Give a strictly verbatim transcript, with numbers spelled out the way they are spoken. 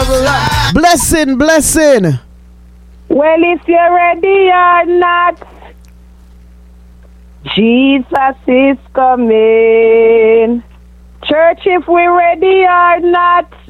Blessing, blessing. Well, if you're ready or not, Jesus is coming. Church, if we're ready or not,